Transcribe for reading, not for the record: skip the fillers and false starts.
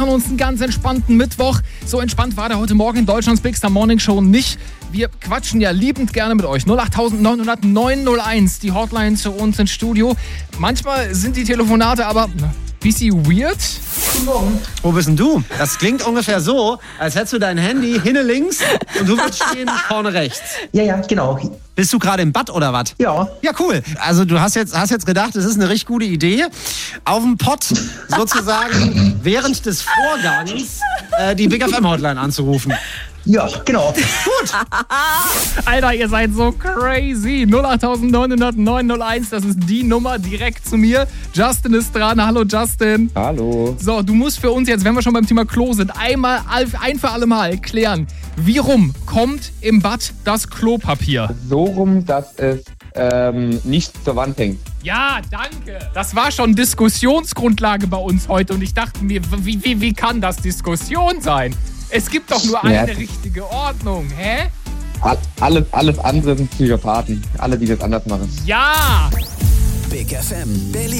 uns einen ganz entspannten Mittwoch. So entspannt war der heute Morgen in Deutschlands Big Star Morning Show nicht. Wir quatschen ja liebend gerne mit euch. 08900 901, die Hotline zu uns ins Studio. Manchmal sind die Telefonate aber bisschen weird. Guten Morgen. Wo bist denn du? Das klingt ungefähr so, als hättest du dein Handy hinne links und du würdest stehen vorne rechts. Ja, genau. Bist du gerade im Bad oder was? Ja. Ja, cool. Also du hast jetzt gedacht, es ist eine richtig gute Idee, auf dem Pott sozusagen während des Vorgangs die Big FM Hotline anzurufen. Ja, genau. Gut. Alter, ihr seid so crazy. 08900 901, das ist die Nummer direkt zu mir. Justin ist dran. Hallo Justin. Hallo. So, du musst für uns jetzt, wenn wir schon beim Thema Klo sind, ein für alle Mal klären, wie rum kommt im Bad das Klopapier? So rum, dass es nicht zur Wand hängt. Ja, danke. Das war schon Diskussionsgrundlage bei uns heute und ich dachte mir, wie kann das Diskussion sein? Es gibt doch nur eine richtige Ordnung, hä? Alles andere sind Psychopathen. Alle, die das anders machen. Ja! Big FM Berlin.